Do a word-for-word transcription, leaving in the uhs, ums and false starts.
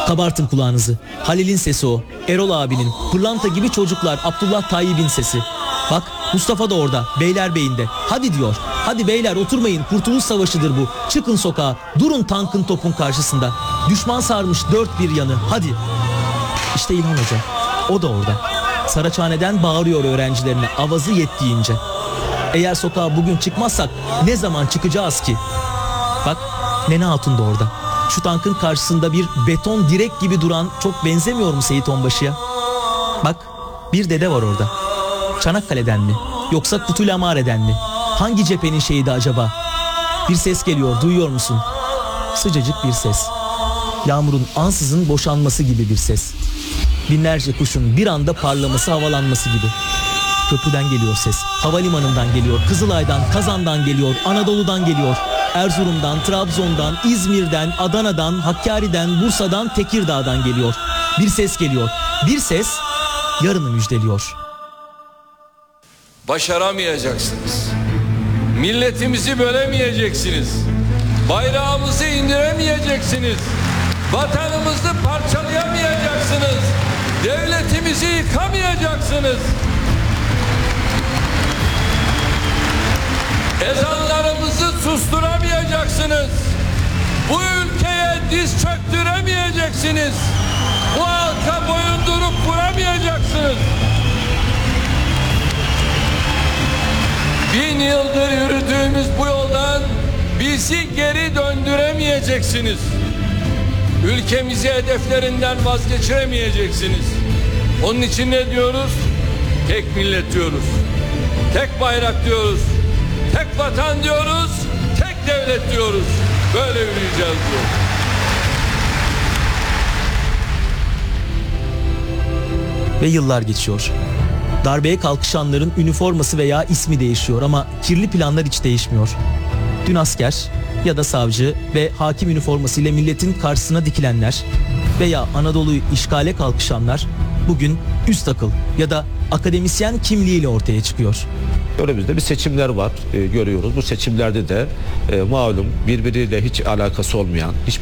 Kabartın kulağınızı. Halil'in sesi o. Erol abinin. Pırlanta gibi çocuklar. Abdullah Tayyip'in sesi. Bak Mustafa da orada. Beylerbeyi'nde. Hadi diyor. Hadi beyler oturmayın. Kurtuluş Savaşı'dır bu. Çıkın sokağa. Durun tankın topun karşısında. Düşman sarmış dört bir yanı. Hadi. İşte İlhan Hoca. O da orada. Saraçhane'den bağırıyor öğrencilerine avazı yettiğince. Eğer sokağa bugün çıkmazsak ne zaman çıkacağız ki? Bak Nene Hatun da orada. Şu tankın karşısında bir beton direk gibi duran, çok benzemiyor mu Seyit Onbaşı'ya? Bak bir dede var orada. Çanakkale'den mi? Yoksa Kutulamare'den mi? Hangi cephenin şehidi acaba? Bir ses geliyor, duyuyor musun? Sıcacık bir ses. Yağmurun ansızın boşanması gibi bir ses. Binlerce kuşun bir anda parlaması, havalanması gibi. Köprüden geliyor ses. Havalimanından geliyor. Kızılay'dan, Kazan'dan geliyor. Anadolu'dan geliyor. Erzurum'dan, Trabzon'dan, İzmir'den, Adana'dan, Hakkari'den, Bursa'dan, Tekirdağ'dan geliyor. Bir ses geliyor. Bir ses yarını müjdeliyor. Başaramayacaksınız. Milletimizi bölemeyeceksiniz. Bayrağımızı indiremeyeceksiniz. Vatanımızı parçalayamayacaksınız. Devletimizi yıkamayacaksınız. Ezanlarımızı susturamayacaksınız. Bu ülkeye diz çöktüremeyeceksiniz. Bu halka boyundurup vuramayacaksınız. Bin yıldır yürüdüğümüz bu yoldan bizi geri döndüremeyeceksiniz. Ülkemizi hedeflerinden vazgeçiremeyeceksiniz. Onun için ne diyoruz? Tek millet diyoruz. Tek bayrak diyoruz. Tek vatan diyoruz. Tek devlet diyoruz. Böyle yürüyeceğiz diyor. Ve yıllar geçiyor. Darbeye kalkışanların üniforması veya ismi değişiyor ama kirli planlar hiç değişmiyor. Dün asker ya da savcı ve hakim üniformasıyla milletin karşısına dikilenler veya Anadolu'yu işgale kalkışanlar bugün üst akıl ya da akademisyen kimliğiyle ortaya çıkıyor. Önümüzde bir seçimler var, e, görüyoruz. Bu seçimlerde de e, malum birbiriyle hiç alakası olmayan, hiç